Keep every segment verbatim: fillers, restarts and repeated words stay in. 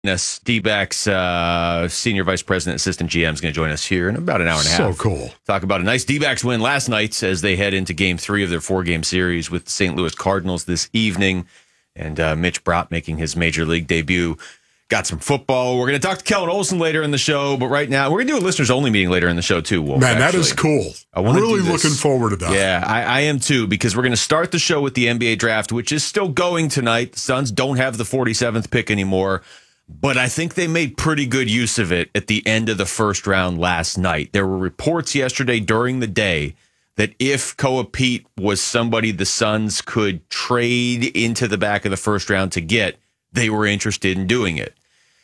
Us, D-backs uh, Senior Vice President, Assistant G M is going to join us here in about an hour and a half. So cool. Talk about a nice D-backs win last night as they head into game three of their four-game series with the Saint Louis Cardinals this evening. And uh, Mitch Brott making his Major League debut. Got some football. We're going to talk to Kellen Olson later in the show, but right now, we're going to do a listeners-only meeting later in the show, too, Wolf. Man, actually. That is cool. I'm really looking forward to that. Yeah, I, I am, too, because we're going to start the show with the N B A draft, which is still going tonight. The Suns don't have the forty-seventh pick anymore. But I think they made pretty good use of it at the end of the first round last night. There were reports yesterday during the day that if Koa Pete was somebody the Suns could trade into the back of the first round to get, they were interested in doing it.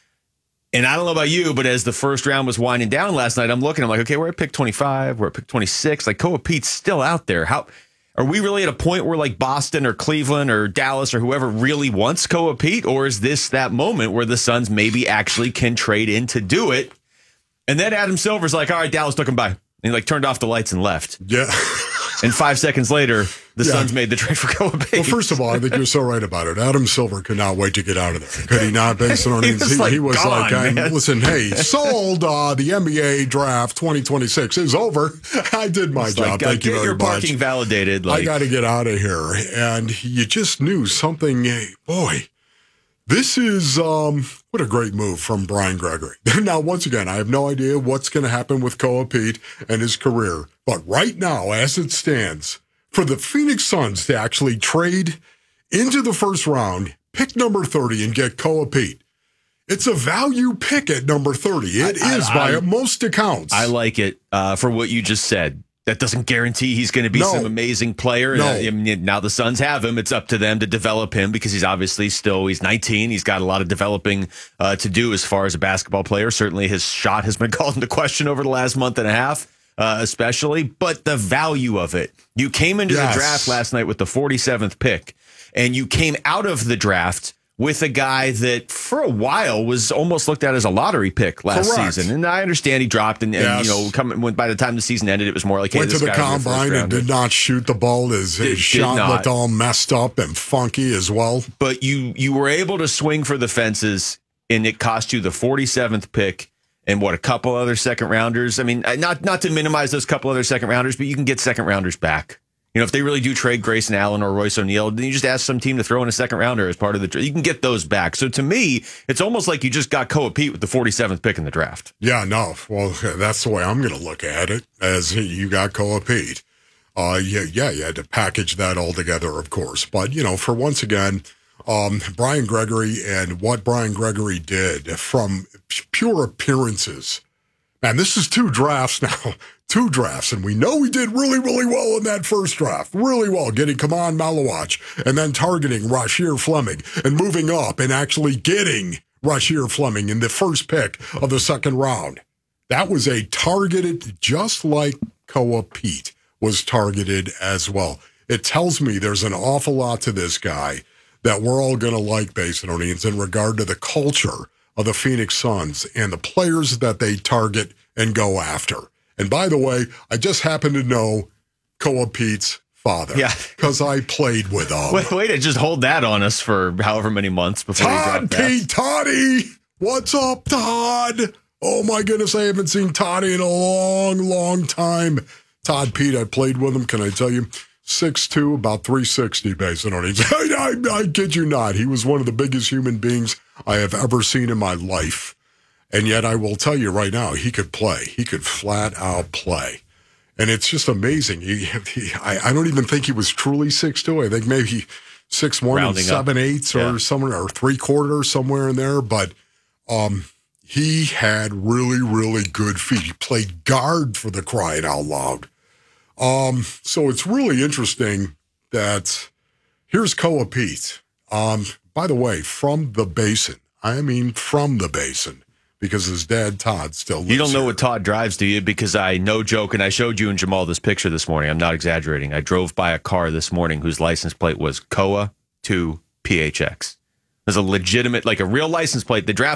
And I don't know about you, but as the first round was winding down last night, I'm looking, I'm like, okay, we're at pick twenty-five, we're at pick twenty-six. Like, Koa Pete's still out there. How... Are we really at a point where like Boston or Cleveland or Dallas or whoever really wants Koa Pete? Or is this that moment where the Suns maybe actually can trade in to do it? And then Adam Silver's like, all right, Dallas took him by. And he like turned off the lights and left. Yeah. And five seconds later, the yeah. Suns made the trade for Koa Pete. Well, first of all, I think you're so right about it. Adam Silver could not wait to get out of there. Could he not? Based on he, his, was he, like, he was like, on, hey, listen, hey, sold uh, the N B A draft twenty twenty-six is over. I did my it's job. Like, Thank uh, you very your much. Parking validated. Like, I got to get out of here. And you just knew something. Boy, this is um, what a great move from Brian Gregory. Now, once again, I have no idea what's going to happen with Koa Pete and his career. But right now, as it stands, for the Phoenix Suns to actually trade into the first round, pick number thirty, and get Koa Pete, it's a value pick at number thirty. It I, is I, by I, most accounts. I like it uh, for what you just said. That doesn't guarantee he's going to be no. some amazing player. No. I mean, now the Suns have him. It's up to them to develop him because he's obviously still, he's nineteen. He's got a lot of developing uh, to do as far as a basketball player. Certainly his shot has been called into question over the last month and a half. Uh, especially, but the value of it. You came into yes. the draft last night with the forty-seventh pick, and you came out of the draft with a guy that for a while was almost looked at as a lottery pick last Correct. season. And I understand he dropped, and, and yes. you know, come, when, by the time the season ended, it was more like, hey, went this to the guy combine and did not shoot the ball. His, his did, shot did looked all messed up and funky as well. But you you were able to swing for the fences, and it cost you the forty-seventh pick. And what, a couple other second rounders? I mean, not not to minimize those couple other second rounders, but you can get second rounders back. You know, if they really do trade Grayson Allen or Royce O'Neal, then you just ask some team to throw in a second rounder as part of the trade. You can get those back. So to me, it's almost like you just got Koa Pete with the forty-seventh pick in the draft. Yeah, no. Well, that's the way I'm going to look at it, as you got Koa Pete. Uh, yeah, yeah, you had to package that all together, of course. But, you know, for once again, Um, Brian Gregory and what Brian Gregory did from pure appearances. Man, this is two drafts now. Two drafts. And we know we did really, really well in that first draft. Really well. Getting Kaman Malawach and then targeting Rasheer Fleming and moving up and actually getting Rasheer Fleming in the first pick of the second round. That was a targeted, just like Koa Pete was targeted as well. It tells me there's an awful lot to this guy that we're all going to like, Basinonians, in regard to the culture of the Phoenix Suns and the players that they target and go after. And by the way, I just happen to know Koa Pete's father. Yeah. Because I played with him. Wait, wait, to just hold that on us for however many months before Todd you dropped Pete, Toddy! What's up, Todd? Oh my goodness, I haven't seen Toddy in a long, long time. Todd Pete, I played with him, can I tell you? six two, about three sixty, based on it. I, I, I kid you not. He was one of the biggest human beings I have ever seen in my life. And yet I will tell you right now, he could play. He could flat out play. And it's just amazing. He, he, I, I don't even think he was truly six two. I think maybe six one and seven eighths or yeah. somewhere, or three quarters, somewhere in there. But um, he had really, really good feet. He played guard, for the crying out loud. Um, so it's really interesting that here's Koa Pete. Um, by the way, from the Basin. I mean, from the Basin, because his dad, Todd, still lives You don't know here. what Todd drives, do you? Because I, no joke, and I showed you and Jamal this picture this morning. I'm not exaggerating. I drove by a car this morning whose license plate was Koa two P H X. It was a legitimate, like a real license plate. The draft was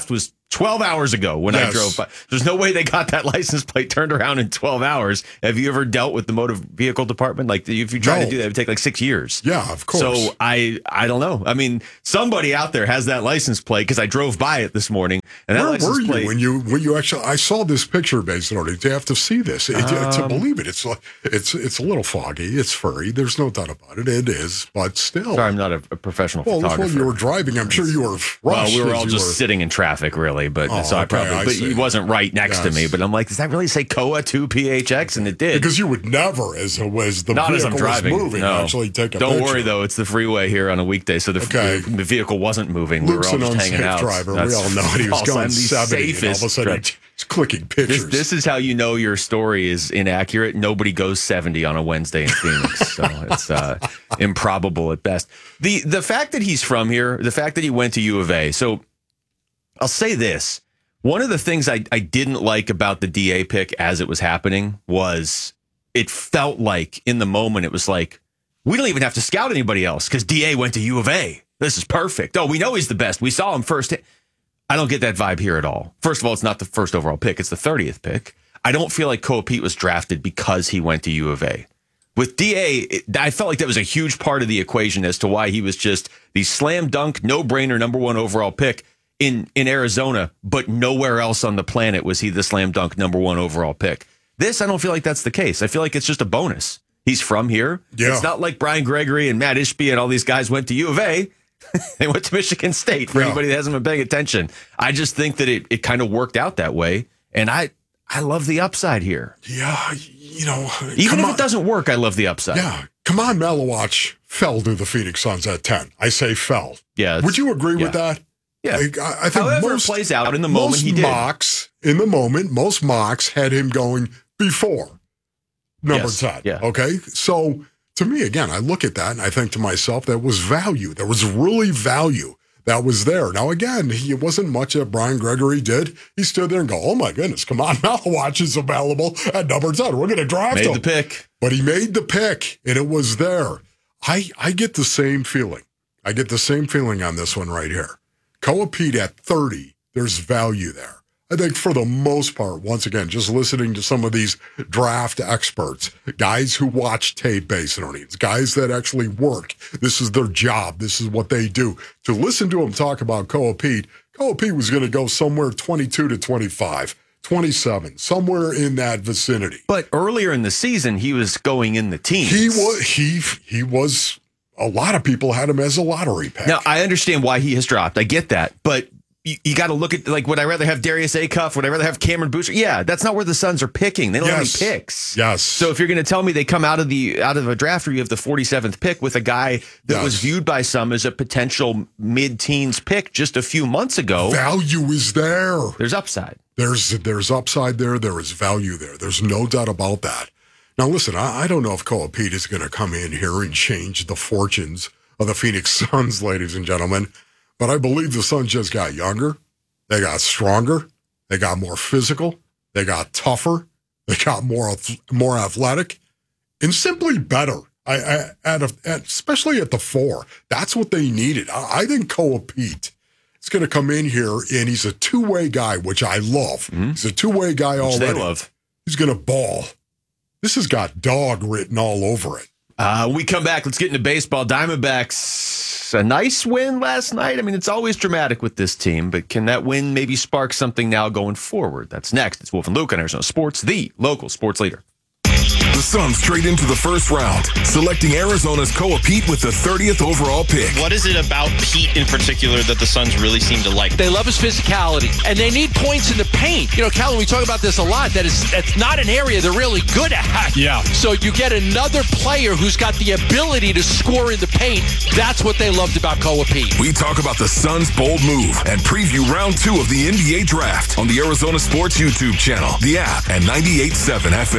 twelve hours ago when Yes. I drove by. There's no way they got that license plate turned around in twelve hours. Have you ever dealt with the motor vehicle department? Like, if you try No. to do that, it would take like six years. Yeah, of course. So I I don't know. I mean, somebody out there has that license plate because I drove by it this morning. And that Where license were you plate, when you when you actually? I saw this picture based on it. You have to see this It- Um, to believe it. It's like it's it's a little foggy. It's furry. There's no doubt about it. It is, but still. Sorry, I'm not a, a professional well, photographer. when you were driving, I'm sure you were rushed. Well, we were as all you just were- sitting in traffic, really. But Oh, so I okay, probably, I but see. he wasn't right next to Yes. me. But I'm like, does that really say C O A two P H X? And it did. because you would never, as as the Not vehicle as I'm driving. was moving, no. actually take a Don't picture. worry though, it's the freeway here on a weekday, so the, Okay. the, the vehicle wasn't moving. Luke's we were all an just hanging unsafe out. driver. That's we all know it. He was false. going I'm the seventy, and all of a safest sudden dri- he's clicking pictures. This, this is how you know your story is inaccurate. Nobody goes seventy on a Wednesday in Phoenix, so it's uh, improbable at best. The the fact that he's from here, the fact that he went to U of A. So I'll say this: one of the things I, I didn't like about the D A pick as it was happening was it felt like in the moment it was like, we don't even have to scout anybody else because D A went to U of A. This is perfect. Oh, we know he's the best. We saw him first. I don't get that vibe here at all. First of all, it's not the first overall pick. It's the thirtieth pick. I don't feel like Koa Pete was drafted because he went to U of A. With D A, it, I felt like that was a huge part of the equation as to why he was just the slam dunk, no-brainer number one overall pick in, in Arizona, but nowhere else on the planet was he the slam dunk number one overall pick. This, I don't feel like that's the case. I feel like it's just a bonus. He's from here. Yeah. It's not like Brian Gregory and Matt Ishbia and all these guys went to U of A. They went to Michigan State, for Yeah. anybody that hasn't been paying attention. I just think that it, it kind of worked out that way. And I I love the upside here. yeah, you know, Even come if on. it doesn't work, I love the upside. Yeah, come on, Malawach fell to the Phoenix Suns at ten. I say fell. Yeah, it's- Would you agree with yeah. that? Yeah. Like, I, I think However most, it plays out in the moment, most he did. mocks in the moment, most mocks had him going before number Yes, ten. yeah. Okay, so to me, again, I look at that and I think to myself, that was value. There was really value that was there. Now, again, he, it wasn't much that Brian Gregory did. He stood there and go, oh my goodness, come on, Malawach is available at number ten. We're going to draft Made him. the pick. But he made the pick, and it was there. I I get the same feeling. I get the same feeling on this one right here. Koa Pete at thirty, there's value there. I think for the most part, once again, just listening to some of these draft experts, guys who watch tape based on it, guys that actually work. This is their job. This is what they do. To listen to them talk about Koa Pete, Koa Pete was going to go somewhere twenty-two to twenty-five, twenty-seven, somewhere in that vicinity. But earlier in the season, he was going in the teens. He was he he was a lot of people had him as a lottery pick. Now, I understand why he has dropped. I get that. But you, you got to look at, like, would I rather have Darius Acuff? Would I rather have Cameron Booster? Yeah, that's not where the Suns are picking. They don't Yes. have any picks. Yes. So if you're going to tell me they come out of the out of a draft where you have the forty-seventh pick with a guy that Yes. was viewed by some as a potential mid-teens pick just a few months ago, value is there. there's upside. There's there's upside there. There is value there. There's no doubt about that. Now, listen, I, I don't know if Koa Pete is going to come in here and change the fortunes of the Phoenix Suns, ladies and gentlemen, but I believe the Suns just got younger. They got stronger. They got more physical. They got tougher. They got more more athletic, and simply better. I, I at, a, at especially at the four. That's what they needed. I, I think Koa Pete is going to come in here, and he's a two way guy, which I love. Mm-hmm. He's a two way guy Which already. they love. He's going to ball. This has got dog written all over it. Uh, we come back. Let's get into baseball. Diamondbacks, a nice win last night. I mean, it's always dramatic with this team, but can that win maybe spark something now going forward? That's next. It's Wolf and Luke on Arizona Sports, the local sports leader. The Suns trade into the first round, selecting Arizona's Koa Pete with the thirtieth overall pick. What is it about Pete in particular that the Suns really seem to like? They love his physicality, and they need points in the paint. You know, Calvin, we talk about this a lot, that is, that's not an area they're really good at. Yeah. So you get another player who's got the ability to score in the paint. That's what they loved about Koa Pete. We talk about the Suns' bold move and preview round two of the N B A draft on the Arizona Sports YouTube channel, the app, and ninety-eight point seven F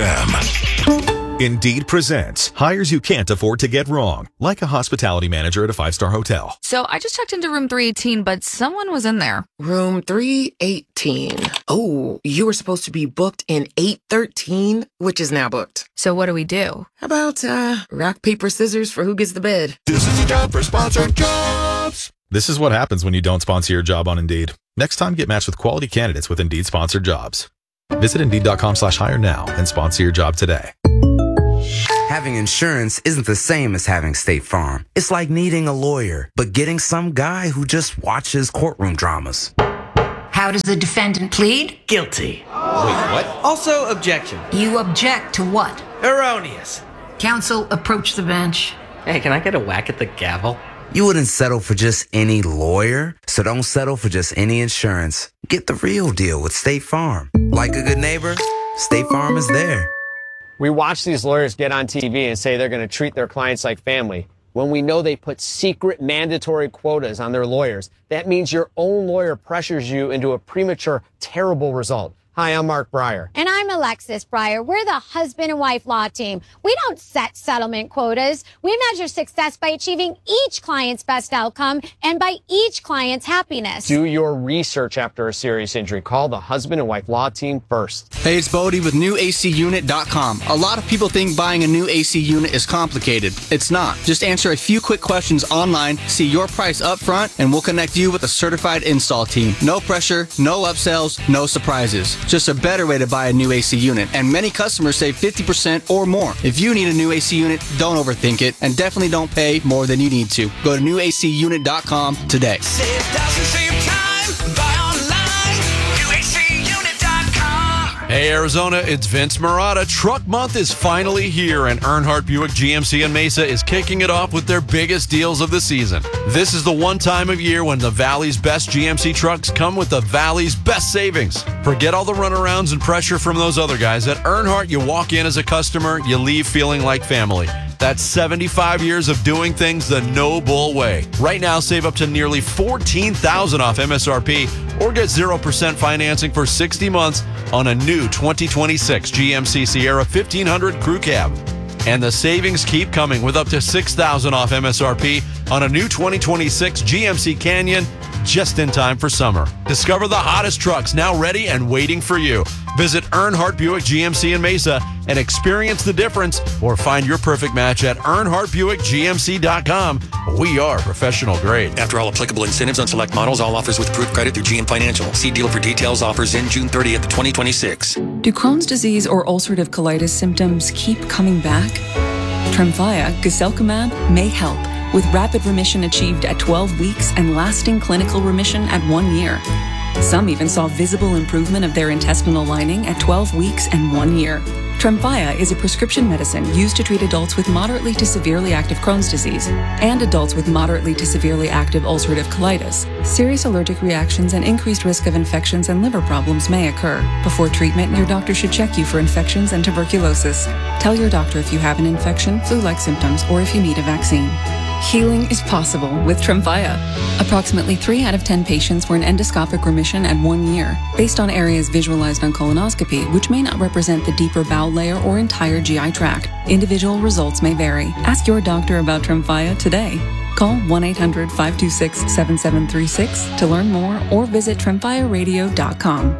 M. Indeed presents hires you can't afford to get wrong, like a hospitality manager at a five-star hotel. So I just checked into room three eighteen, but someone was in there. Room three eighteen. Oh, you were supposed to be booked in eight thirteen, which is now booked. So what do we do? How about uh, rock, paper, scissors for who gets the bed? This is a job for sponsored jobs. This is what happens when you don't sponsor your job on Indeed. Next time, get matched with quality candidates with Indeed sponsored jobs. Visit Indeed.com slash hire now and sponsor your job today. Having insurance isn't the same as having State Farm. It's like needing a lawyer, but getting some guy who just watches courtroom dramas. How does the defendant plead? Guilty. Wait, what? Also, objection. You object to what? Erroneous. Counsel, approach the bench. Hey, can I get a whack at the gavel? You wouldn't settle for just any lawyer, so don't settle for just any insurance. Get the real deal with State Farm. Like a good neighbor, State Farm is there. We watch these lawyers get on T V and say they're going to treat their clients like family when we know they put secret mandatory quotas on their lawyers. That means your own lawyer pressures you into a premature, terrible result. Hi, I'm Mark Breyer. And I'm Alexis Breyer. We're the husband and wife law team. We don't set settlement quotas. We measure success by achieving each client's best outcome and by each client's happiness. Do your research after a serious injury. Call the husband and wife law team first. Hey, it's Bodie with new A C unit dot com. A lot of people think buying a new A C unit is complicated. It's not. Just answer a few quick questions online, see your price up front, and we'll connect you with a certified install team. No pressure, no upsells, no surprises. Just a better way to buy a new A C unit, and many customers save fifty percent or more. If you need a new A C unit, don't overthink it, and definitely don't pay more than you need to. Go to new A C unit dot com today. Save thousands, save time, buy online, new A C unit dot com. Hey, Arizona, it's Vince Marotta. Truck Month is finally here, and Earnhardt Buick G M C in Mesa is kicking it off with their biggest deals of the season. This is the one time of year when the Valley's best G M C trucks come with the Valley's best savings. Forget all the runarounds and pressure from those other guys. At Earnhardt, you walk in as a customer, you leave feeling like family. That's seventy-five years of doing things the no bull way. Right now, save up to nearly fourteen thousand dollars off M S R P or get zero percent financing for sixty months on a new twenty twenty-six G M C Sierra fifteen hundred Crew Cab. And the savings keep coming with up to six thousand dollars off M S R P on a new twenty twenty-six G M C Canyon just in time for summer. Discover the hottest trucks now ready and waiting for you. Visit Earnhardt Buick G M C in Mesa and experience the difference, or find your perfect match at Earnhardt Buick G M C dot com. We are professional grade. After all applicable incentives on select models, all offers with approved credit through G M Financial. See dealer for details. Offers in June thirtieth, twenty twenty-six. Do Crohn's disease or ulcerative colitis symptoms keep coming back? Tremfya, guselkumab, may help, with rapid remission achieved at twelve weeks and lasting clinical remission at one year. Some even saw visible improvement of their intestinal lining at twelve weeks and one year. Tremfya is a prescription medicine used to treat adults with moderately to severely active Crohn's disease and adults with moderately to severely active ulcerative colitis. Serious allergic reactions and increased risk of infections and liver problems may occur. Before treatment, your doctor should check you for infections and tuberculosis. Tell your doctor if you have an infection, flu-like symptoms, or if you need a vaccine. Healing is possible with Tremfya. Approximately three out of ten patients were in endoscopic remission at one year, based on areas visualized on colonoscopy, which may not represent the deeper bowel layer or entire G I tract. Individual results may vary. Ask your doctor about Tremfya today. Call one eight hundred, five two six, seven seven three six to learn more, or visit tremfya radio dot com.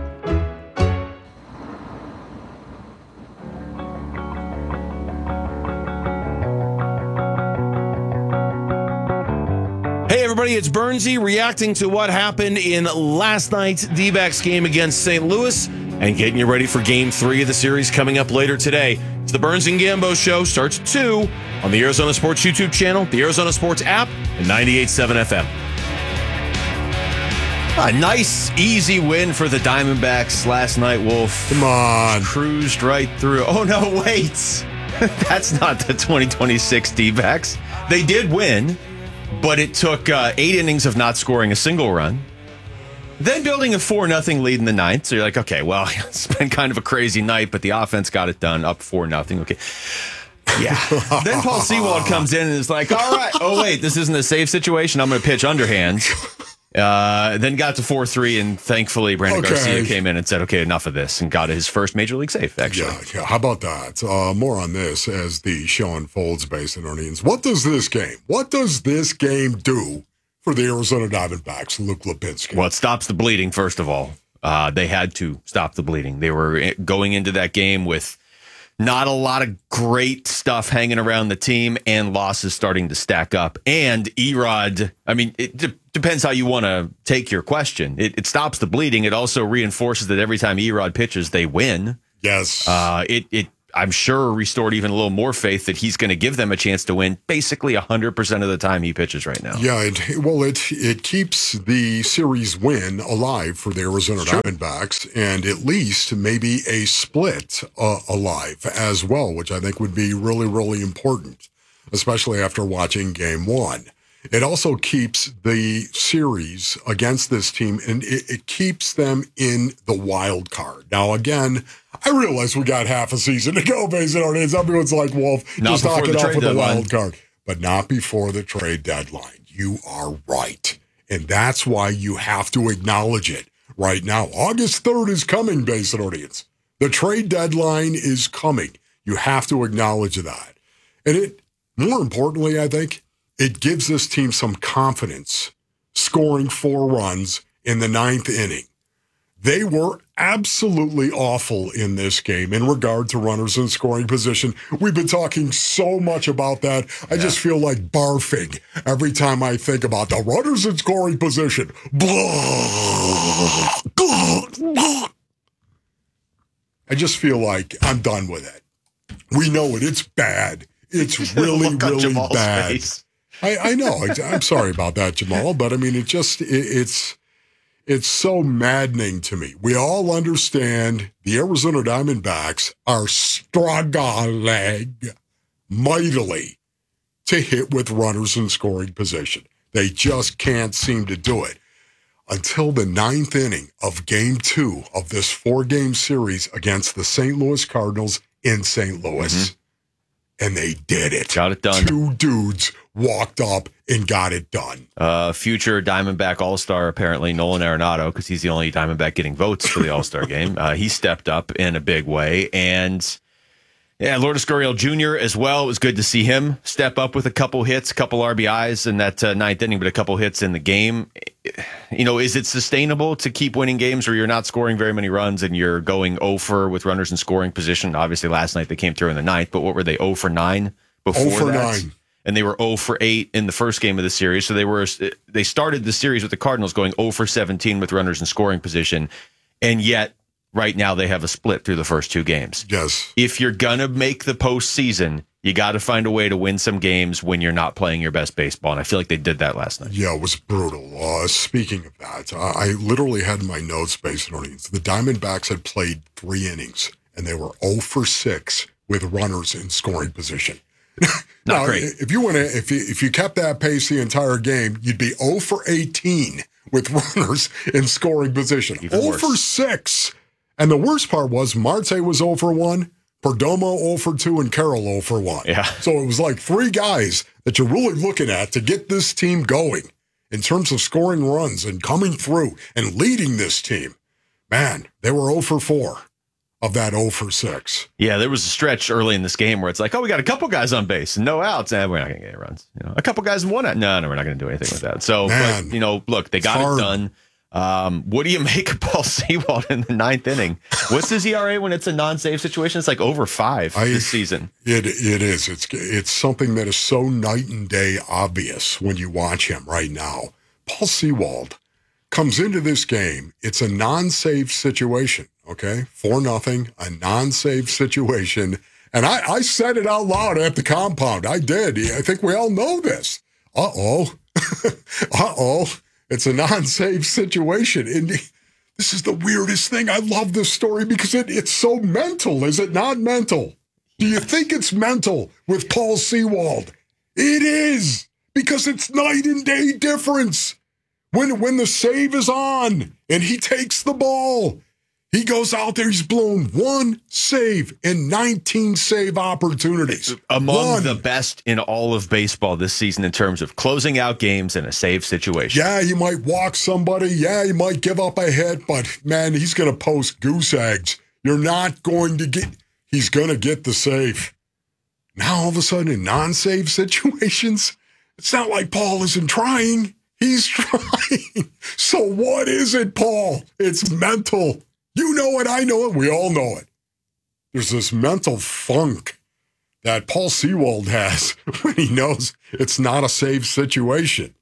Hey, everybody, it's Bernsey reacting to what happened in last night's D-backs game against Saint Louis and getting you ready for game three of the series coming up later today. It's the Burns and Gambo Show. Starts at two on the Arizona Sports YouTube channel, the Arizona Sports app, and ninety-eight point seven F M. A nice, easy win for the Diamondbacks last night, Wolf. Come on. Cruised right through. Oh, no, wait. That's not the twenty twenty-six D-backs. They did win, but it took uh, eight innings of not scoring a single run. Then building a four nothing lead in the ninth. So you're like, okay, well, it's been kind of a crazy night, but the offense got it done, up four nothing. Okay. Yeah. Then Paul Sewald comes in and is like, all right. Oh, wait, this isn't a safe situation. I'm going to pitch underhand. Uh, then got to four three, and thankfully Brandon Okay. Garcia came in and said, okay, enough of this, and got his first major league save, actually. Yeah, yeah. How about that? Uh, more on this as the show unfolds based on earnings. What does this game, what does this game do for the Arizona Diamondbacks, Luke Lipinski? Well, it stops the bleeding, first of all. Uh, they had to stop the bleeding. They were going into that game with Not a lot of great stuff hanging around the team, and losses starting to stack up. And Erod, I mean, it de- depends how you want to take your question. It, it stops the bleeding. It also reinforces that every time Erod pitches, they win. Yes. Uh, it, it, I'm sure, restored even a little more faith that he's going to give them a chance to win basically one hundred percent of the time he pitches right now. Yeah, it, well, it it keeps the series win alive for the Arizona Sure. Diamondbacks, and at least maybe a split uh, alive as well, which I think would be really, really important, especially after watching game one. It also keeps the series against this team, and it, it keeps them in the wild card. Now, again, I realize we got half a season to go based on it. Everyone's like, Wolf, Not just before knock the it off trade with the deadline. wild card. But not before the trade deadline. You are right. And that's why you have to acknowledge it right now. August third is coming, Basin audience. The trade deadline is coming. You have to acknowledge that. And it, more importantly, I think, it gives this team some confidence scoring four runs in the ninth inning. They were absolutely awful in this game in regard to runners in scoring position. We've been talking so much about that. I just feel like barfing every time I think about the runners in scoring position. I just feel like I'm done with it. We know it. It's bad. It's really, Look on really Jamal's bad. face. I, I know. I, I'm sorry about that, Jamal, but I mean, it just, it, it's, it's so maddening to me. We all understand the Arizona Diamondbacks are struggling mightily to hit with runners in scoring position. They just can't seem to do it until the ninth inning of game two of this four-game series against the Saint Louis Cardinals in Saint Louis. Mm-hmm. And they did it. Got it done. Two dudes walked up and got it done. Uh, future Diamondback All-Star, apparently, Nolan Arenado, because he's the only Diamondback getting votes for the All-Star game. Uh, he stepped up in a big way. And, yeah, Lourdes Gurriel Junior as well. It was good to see him step up with a couple hits, a couple R B Is in that uh, ninth inning, but a couple hits in the game. You know, is it sustainable to keep winning games where you're not scoring very many runs and you're going oh for with runners in scoring position? Obviously, last night they came through in the ninth, but what were they, oh for nine before oh for that? nine. And they were oh for eight in the first game of the series. So they were they started the series with the Cardinals going oh for seventeen with runners in scoring position. And yet, right now, they have a split through the first two games. Yes. If you're going to make the postseason, you got to find a way to win some games when you're not playing your best baseball. And I feel like they did that last night. Yeah, it was brutal. Uh, speaking of that, uh, I literally had in my notes, based on it, the Diamondbacks had played three innings, and they were oh for six with runners in scoring position. Not now, great. If you want to, if you if you kept that pace the entire game, you'd be oh for eighteen with runners in scoring position. Even oh worse. for six, and the worst part was Marte was oh for one, Perdomo oh for two, and Carroll oh for one. Yeah. So it was like three guys that you're really looking at to get this team going in terms of scoring runs and coming through and leading this team. Man, they were oh for four of that oh for six. Yeah, there was a stretch early in this game where it's like, oh, we got a couple guys on base and no outs. Eh, we're not going to get any runs. You know, a couple guys in one out. No, no, we're not going to do anything with that. So, Man, but, you know, look, they got hard. it done. Um, what do you make of Paul Sewald in the ninth inning? What's his E R A when it's a non-save situation? It's like over five I- this season. It it is. It's it's something that is so night and day obvious when you watch him right now. Paul Sewald comes into this game. It's a non-save situation. Okay, four nothing, a non-save situation, and I I said it out loud at the compound. I did. I think we all know this. Uh oh, uh oh. It's a non-save situation. And this is the weirdest thing. I love this story because it, it's so mental. Is it not mental? Do you think it's mental with Paul Sewald? It is, because it's night and day difference. When, when the save is on and he takes the ball, he goes out there, he's blown one save in nineteen save opportunities. Among One. the best in all of baseball this season in terms of closing out games in a save situation. Yeah, you might walk somebody. Yeah, you might give up a hit, but man, he's going to post goose eggs. You're not going to get, he's going to get the save. Now, all of a sudden, in non-save situations, it's not like Paul isn't trying. He's trying. So what is it, Paul? It's mental. You know it. I know it. We all know it. there's this mental funk that Paul Sewald has when he knows it's not a safe situation.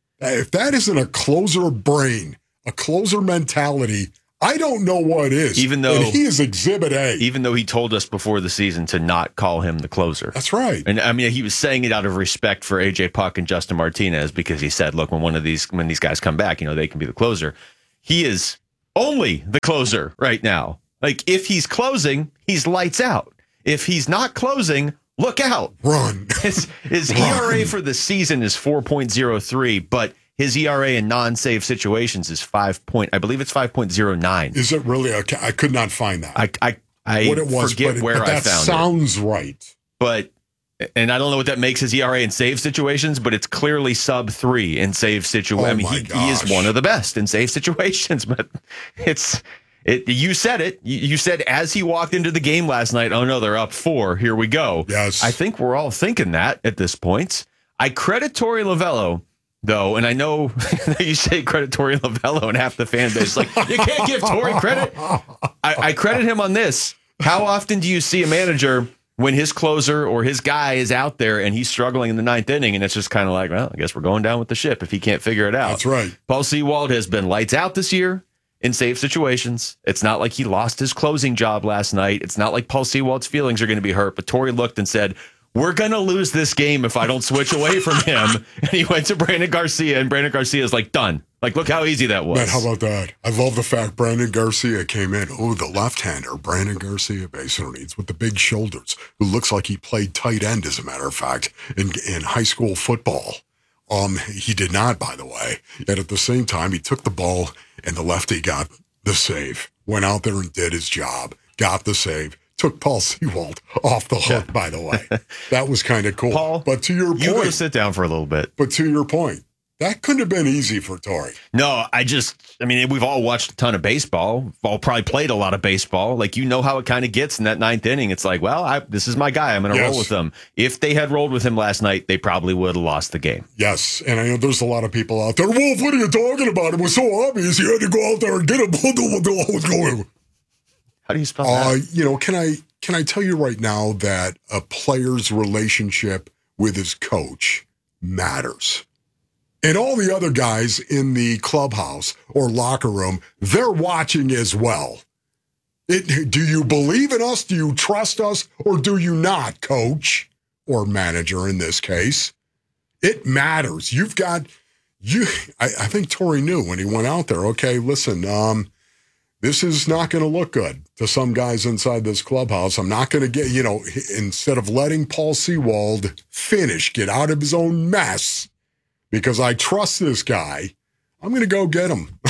If that isn't a closer brain, a closer mentality, I don't know what is. Even though and he is Exhibit A. Even though he told us before the season to not call him the closer. That's right. And I mean, he was saying it out of respect for A J Puck and Justin Martinez, because he said, look, when one of these, when these guys come back, you know, they can be the closer. He is only the closer right now. Like, if he's closing, he's lights out. If he's not closing, look out. Run. His, his Run. E R A for the season is four point oh three, but his E R A in non-save situations is five point. I believe it's five point oh nine. Is it really? Okay, I could not find that. I I, I what it was, forget but, where but I that found sounds it. right. But and I don't know what that makes his E R A in save situations, but it's clearly sub three in save situations. Oh I mean, my he, he is gosh. one of the best in save situations. But it's it. You said it. You, you said as he walked into the game last night. Oh no, they're up four. Here we go. Yes, I think we're all thinking that at this point. I credit Torey Lovello. Though, and I know that you say credit Torey Lovello and half the fan base, like, you can't give Torey credit. I, I credit him on this. How often do you see a manager when his closer or his guy is out there and he's struggling in the ninth inning, and it's just kind of like, well, I guess we're going down with the ship if he can't figure it out. That's right. Paul Sewald has been lights out this year in safe situations. It's not like he lost his closing job last night. It's not like Paul Sewald's feelings are going to be hurt, but Torey looked and said, we're going to lose this game if I don't switch away from him. And he went to Brandon Garcia, and Brandon Garcia is like, done. Like, look how easy that was. Man, how about that? I love the fact Brandon Garcia came in. Oh, the left-hander, Brandon Garcia, basically, with the big shoulders, who looks like he played tight end, as a matter of fact, in, in high school football. Um, he did not, by the way. Yet at the same time, he took the ball, and the lefty got the save. Went out there and did his job. Got the save. Took Paul Sewald off the hook, yeah. By the way. That was kind of cool. Paul, but to your point, you go sit down for a little bit. But to your point, that couldn't have been easy for Torey. No, I just, I mean, we've all watched a ton of baseball. We've all probably played a lot of baseball. Like, you know how it kind of gets in that ninth inning. It's like, well, I, this is my guy. I'm going to yes. roll with him. If they had rolled with him last night, they probably would have lost the game. Yes, and I know there's a lot of people out there. Wolf, what are you talking about? It was so obvious. You had to go out there and get him. What's going on? How do you spell uh, that? You know, can I can I tell you right now that a player's relationship with his coach matters. And all the other guys in the clubhouse or locker room, they're watching as well. It, do you believe in us? Do you trust us? Or do you not, coach or manager in this case? It matters. You've got, you. I, I think Torey knew when he went out there, okay, listen, um, this is not going to look good to some guys inside this clubhouse. I'm not going to get, you know, instead of letting Paul Sewald finish, get out of his own mess, because I trust this guy, I'm going to go get him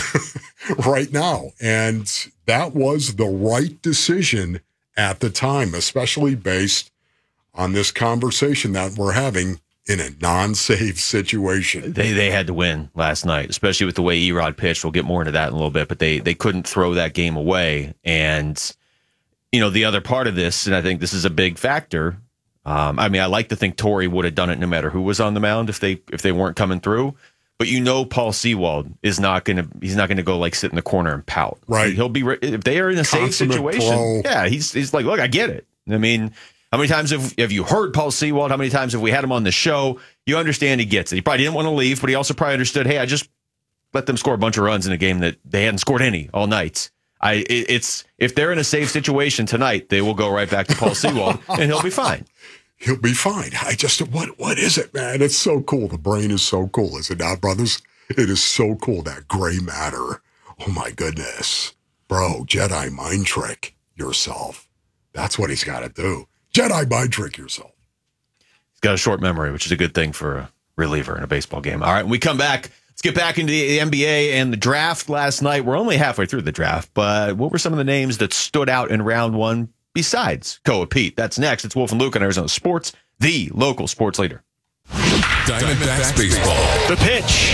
right now. And that was the right decision at the time, especially based on this conversation that we're having in a non-safe situation. They they had to win last night, especially with the way Erod pitched. We'll get more into that in a little bit, but they they couldn't throw that game away. And, you know, the other part of this, and I think this is a big factor, um, I mean, I like to think Torey would have done it no matter who was on the mound if they if they weren't coming through. But you know, Paul Sewald is not going to he's not going to go like sit in the corner and pout. Right. He'll be if they are in a Consummate safe situation. pro. Yeah, he's he's like, look, I get it. I mean, how many times have, have you heard Paul Sewald? How many times have we had him on the show? You understand he gets it. He probably didn't want to leave, but he also probably understood, hey, I just let them score a bunch of runs in a game that they hadn't scored any all night. I it, it's if they're in a safe situation tonight, they will go right back to Paul Sewald, and he'll be fine. He'll be fine. I just, what what is it, man? It's so cool. The brain is so cool, is it not, brothers? It is so cool, that gray matter. Oh, my goodness. Bro, Jedi mind trick yourself. That's what he's got to do. Jedi mind trick yourself. He's got a short memory, which is a good thing for a reliever in a baseball game. All right, when we come back, let's get back into the N B A and the draft last night. We're only halfway through the draft, but what were some of the names that stood out in round one besides Koa Pete? That's next. It's Wolf and Luke on Arizona Sports, the local sports leader. Diamondbacks baseball. The pitch.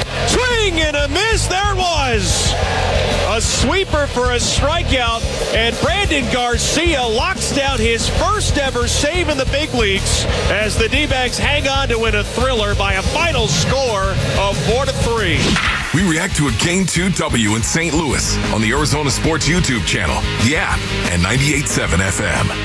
Swing and a miss. There it was. A sweeper for a strikeout, and Brandon Garcia locks down his first ever save in the big leagues as the D-backs hang on to win a thriller by a final score of four to three. We react to a Game two W in Saint Louis on the Arizona Sports YouTube channel, the app, and ninety-eight point seven F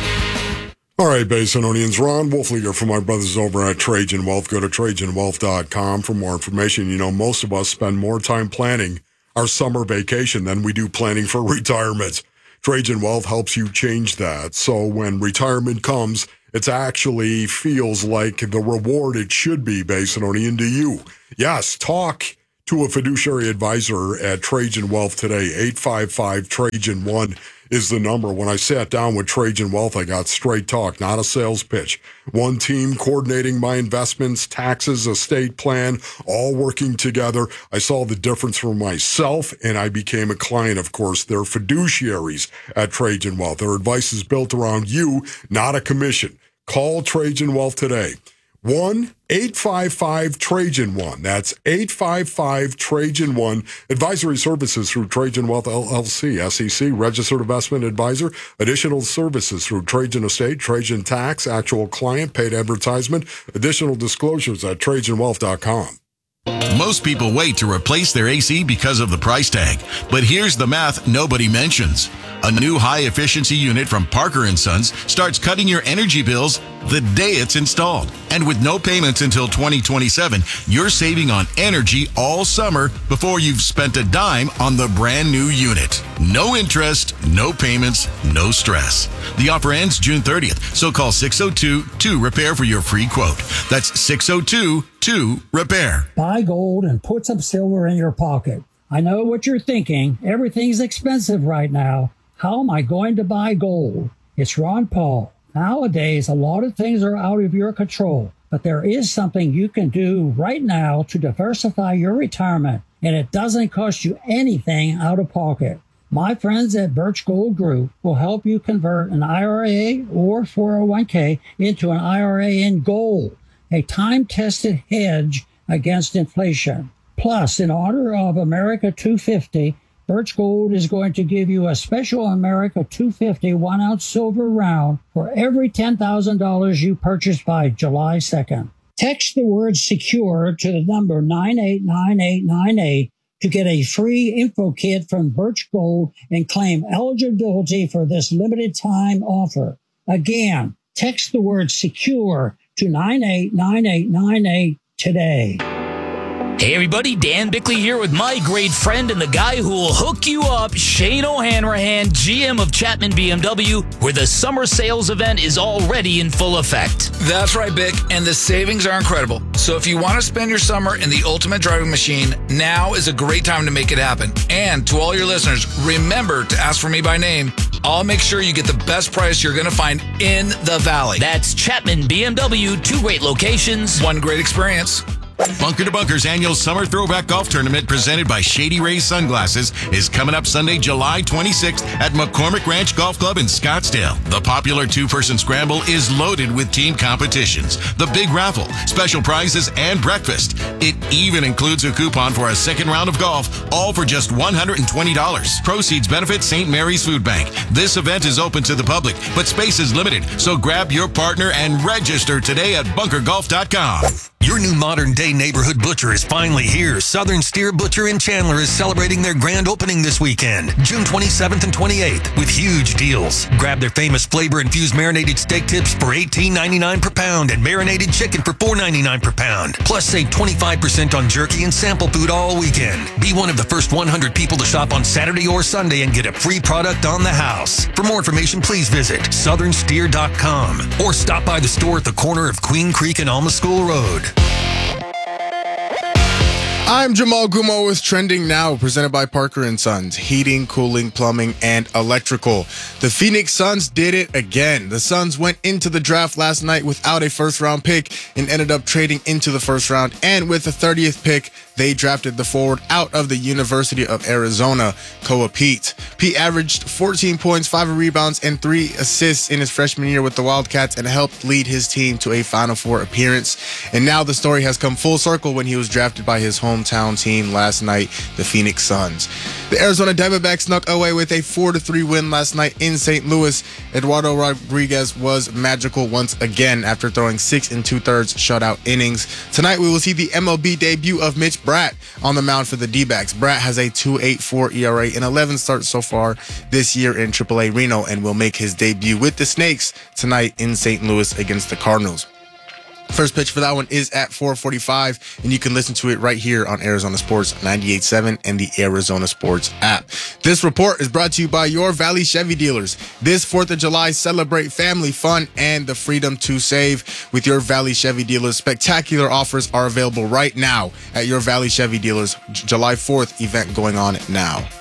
M. All right, Basinonians, Ron Wolfliger from my brothers over at Trajan Wealth. Go to trajan wealth dot com for more information. You know, most of us spend more time planning our summer vacation than we do planning for retirement. Trajan Wealth helps you change that. So when retirement comes, it actually feels like the reward it should be, Basinonian, to you. Yes, talk to a fiduciary advisor at Trajan Wealth today. eight five five Trajan one is the number. When I sat down with Trajan Wealth, I got straight talk, not a sales pitch. One team coordinating my investments, taxes, estate plan, all working together. I saw the difference for myself, and I became a client, of course. They're fiduciaries at Trajan Wealth. Their advice is built around you, not a commission. Call Trajan Wealth today. one eight five five Trajan one. That's eight five five Trajan one. Advisory services through Trajan Wealth L L C, S E C, registered investment advisor. Additional services through Trajan Estate, Trajan Tax, actual client, paid advertisement. Additional disclosures at trajan wealth dot com. Most people wait to replace their A C because of the price tag. But here's the math nobody mentions. A new high-efficiency unit from Parker and Sons starts cutting your energy bills the day it's installed. And with no payments until twenty twenty-seven, you're saving on energy all summer before you've spent a dime on the brand new unit. No interest, no payments, no stress. The offer ends June thirtieth, so call six oh two two repair for your free quote. That's six oh two two repair. Buy gold and put some silver in your pocket. I know what you're thinking. Everything's expensive right now. How am I going to buy gold? It's Ron Paul. Nowadays, a lot of things are out of your control, but there is something you can do right now to diversify your retirement, and it doesn't cost you anything out of pocket. My friends at Birch Gold Group will help you convert an I R A or four oh one k into an I R A in gold, a time-tested hedge against inflation. Plus, in honor of America two fifty, Birch Gold is going to give you a special America two fifty one-ounce silver round for every ten thousand dollars you purchase by July second. Text the word SECURE to the number nine eight nine eight nine eight to get a free info kit from Birch Gold and claim eligibility for this limited time offer. Again, text the word SECURE to nine eight nine eight nine eight today. Hey everybody, Dan Bickley here with my great friend and the guy who will hook you up, Shane O'Hanrahan, G M of Chapman B M W, where the summer sales event is already in full effect. That's right, Bick, and the savings are incredible. So if you want to spend your summer in the ultimate driving machine, now is a great time to make it happen. And to all your listeners, remember to ask for me by name. I'll make sure you get the best price you're going to find in the Valley. That's Chapman B M W, two great locations, one great experience. Bunker to Bunker's annual Summer Throwback Golf Tournament presented by Shady Rays Sunglasses is coming up Sunday, July twenty-sixth at McCormick Ranch Golf Club in Scottsdale. The popular two-person scramble is loaded with team competitions, the big raffle, special prizes, and breakfast. It even includes a coupon for a second round of golf, all for just one hundred twenty dollars. Proceeds benefit Saint Mary's Food Bank. This event is open to the public, but space is limited, so grab your partner and register today at bunker golf dot com. Your new modern-day neighborhood butcher is finally here. Southern Steer Butcher in Chandler is celebrating their grand opening this weekend, June twenty-seventh and twenty-eighth, with huge deals. Grab their famous flavor-infused marinated steak tips for eighteen ninety-nine per pound and marinated chicken for four ninety-nine per pound. Plus, save twenty-five percent on jerky and sample food all weekend. Be one of the first one hundred people to shop on Saturday or Sunday and get a free product on the house. For more information, please visit southern steer dot com or stop by the store at the corner of Queen Creek and Alma School Road. I'm Jamal Gumo with Trending Now, presented by Parker and Sons, heating, cooling, plumbing, and electrical. The Phoenix Suns did it again. The Suns went into the draft last night without a first-round pick and ended up trading into the first round. And with the thirtieth pick, they drafted the forward out of the University of Arizona, Koa Pete. Pete averaged fourteen points, five rebounds, and three assists in his freshman year with the Wildcats and helped lead his team to a Final Four appearance. And now the story has come full circle when he was drafted by his home hometown team last night, the Phoenix Suns. The Arizona Diamondbacks snuck away with a four to three win last night in Saint Louis. Eduardo Rodriguez was magical once again after throwing six and two-thirds shutout innings. Tonight we will see the M L B debut of Mitch Bratt on the mound for the D-backs. Bratt has a two point eight four E R A in eleven starts so far this year in triple A Reno and will make his debut with the Snakes tonight in Saint Louis against the Cardinals. First pitch for that one is at four forty-five, and you can listen to it right here on Arizona Sports ninety-eight point seven and the Arizona Sports app. This report is brought to you by your Valley Chevy dealers. This fourth of July, celebrate family fun and the freedom to save with your Valley Chevy dealers. Spectacular offers are available right now at your Valley Chevy dealers. July fourth event going on now.